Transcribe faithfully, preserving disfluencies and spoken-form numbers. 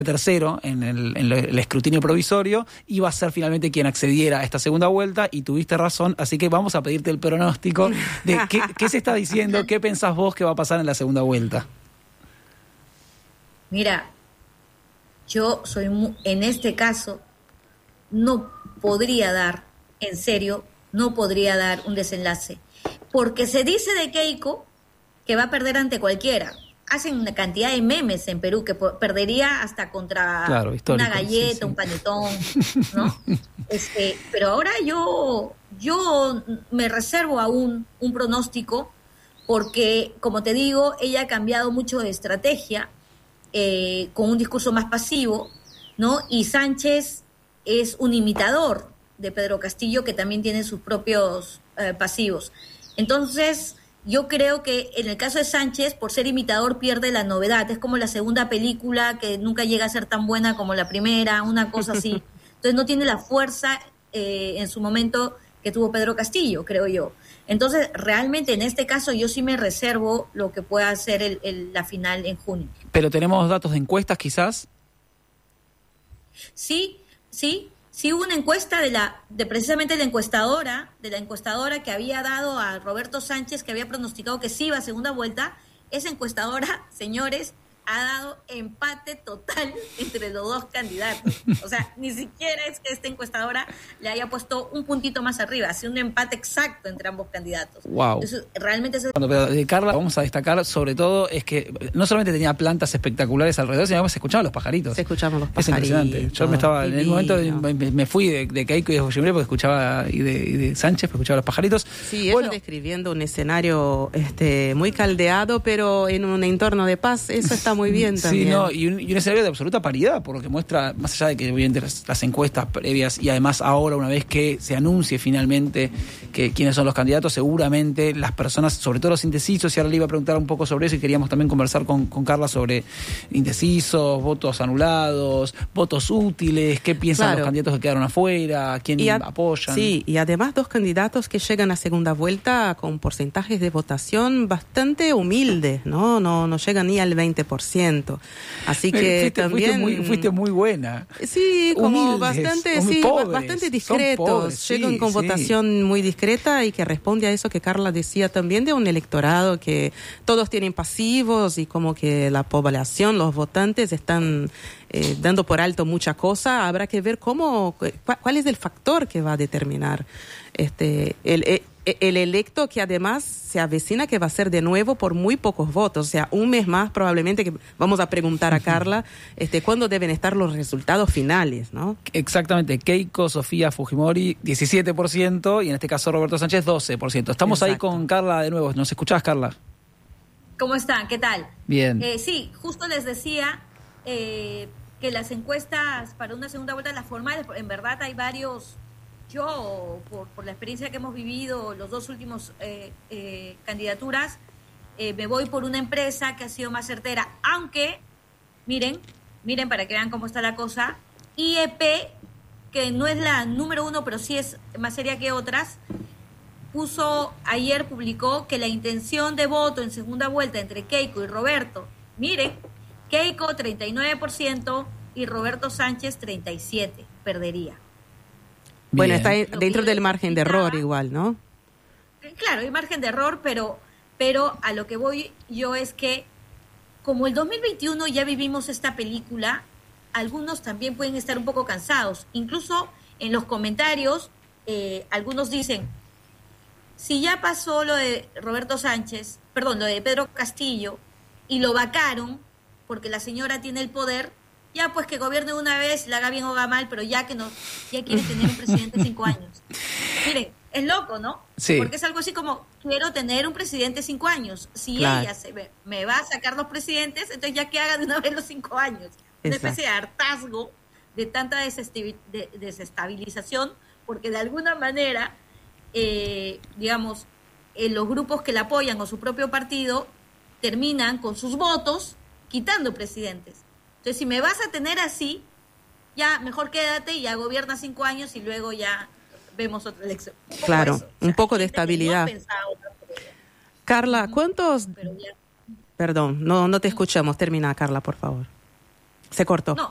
tercero en el, en el escrutinio provisorio, iba a ser finalmente quien accediera a esta segunda vuelta, y tuviste razón, así que vamos a pedirte el pronóstico de qué, qué se está diciendo, qué pensás vos que va a pasar en la segunda vuelta. Mira, yo soy muy, en este caso no podría dar, en serio, no podría dar un desenlace, porque se dice de Keiko que va a perder ante cualquiera. Hacen una cantidad de memes en Perú que perdería hasta contra claro, una galleta, sí, sí. un panetón, ¿no? Este, pero ahora yo, yo me reservo aún un pronóstico porque, como te digo, ella ha cambiado mucho de estrategia eh, con un discurso más pasivo, ¿no? Y Sánchez es un imitador de Pedro Castillo que también tiene sus propios eh, pasivos. Entonces, yo creo que en el caso de Sánchez, por ser imitador, pierde la novedad. Es como la segunda película que nunca llega a ser tan buena como la primera, una cosa así. Entonces no tiene la fuerza eh, en su momento que tuvo Pedro Castillo, creo yo. Entonces, realmente en este caso yo sí me reservo lo que pueda ser el, el, la final en junio. ¿Pero tenemos datos de encuestas quizás? Sí, sí. Sí hubo una encuesta de la de precisamente la encuestadora, de la encuestadora que había dado a Roberto Sánchez, que había pronosticado que sí iba a segunda vuelta. Esa encuestadora, señores, ha dado empate total entre los dos candidatos. O sea, ni siquiera es que esta encuestadora le haya puesto un puntito más arriba, ha sido un empate exacto entre ambos candidatos. Wow. Entonces, realmente eso... Bueno, pero de Carla vamos a destacar sobre todo es que no solamente tenía plantas espectaculares alrededor, sino que se escuchaban los pajaritos. Se escuchaban los pajaritos. Es impresionante. Yo me estaba, divino. En el momento me, me fui de, de Keiko y de Fujimori porque escuchaba, y de, y de Sánchez porque escuchaba los pajaritos. Sí, bueno, ella describiendo un escenario este, muy caldeado, pero en un entorno de paz, eso está muy bien también. Sí, no, y un, y un escenario de absoluta paridad, por lo que muestra, más allá de que obviamente las, las encuestas previas, y además ahora, una vez que se anuncie finalmente que quiénes son los candidatos, seguramente las personas, sobre todo los indecisos, y ahora le iba a preguntar un poco sobre eso, y queríamos también conversar con, con Carla sobre indecisos, votos anulados, votos útiles, qué piensan claro. los candidatos que quedaron afuera, quién y a, apoyan. Sí, y además dos candidatos que llegan a segunda vuelta con porcentajes de votación bastante humildes, ¿no? No, no llegan ni al veinte por ciento. Así que fuiste, también... Fuiste muy, fuiste muy buena. Sí, como Humildes, bastante, sí, pobres, bastante discretos. Pobres, Llegan sí, con sí. votación muy discreta y que responde a eso que Carla decía también de un electorado que todos tienen pasivos y como que la población, los votantes están eh, dando por alto mucha cosa. Habrá que ver cómo, cuál es el factor que va a determinar este el, el el electo que además se avecina que va a ser de nuevo por muy pocos votos, o sea, un mes más probablemente que vamos a preguntar a Carla este, cuándo deben estar los resultados finales, ¿no? Exactamente, Keiko, Sofía Fujimori, diecisiete por ciento, y en este caso Roberto Sánchez, doce por ciento. Estamos Exacto. ahí con Carla de nuevo, ¿nos escuchás, Carla? ¿Cómo están? ¿Qué tal? Bien. Eh, sí, justo les decía eh, que las encuestas para una segunda vuelta, las formales, en verdad hay varios... Yo, por, por la experiencia que hemos vivido, los dos últimos eh, eh, candidaturas, eh, me voy por una empresa que ha sido más certera, aunque, miren, miren para que vean cómo está la cosa, I E P, que no es la número uno, pero sí es más seria que otras, puso, ayer publicó que la intención de voto en segunda vuelta entre Keiko y Roberto, miren, Keiko treinta y nueve por ciento y Roberto Sánchez treinta y siete por ciento, perdería. Bueno, está dentro del margen de error igual, ¿no? Claro, hay margen de error, pero, pero a lo que voy yo es que como el dos mil veintiuno ya vivimos esta película, algunos también pueden estar un poco cansados. Incluso en los comentarios, eh, algunos dicen, si ya pasó lo de Roberto Sánchez, perdón, lo de Pedro Castillo, y lo vacaron porque la señora tiene el poder, ya pues que gobierne una vez, la haga bien o haga mal, pero ya que no, ya quiere tener un presidente de cinco años. Miren, es loco, ¿no? Sí. Porque es algo así como, quiero tener un presidente de cinco años. Si claro. ella se ve, me va a sacar los presidentes, entonces ya que haga de una vez los cinco años. Una Exacto. especie de hartazgo de tanta desestabi- de, desestabilización, porque de alguna manera, eh, digamos, eh, los grupos que la apoyan o su propio partido terminan con sus votos quitando presidentes. Entonces, si me vas a tener así, ya mejor quédate y ya gobierna cinco años y luego ya vemos otra elección. Un claro, eso. un O sea, poco de estabilidad. Carla, ¿cuántos...? Pero ya... Perdón, no, no te escuchamos. Termina, Carla, por favor. Se cortó. No,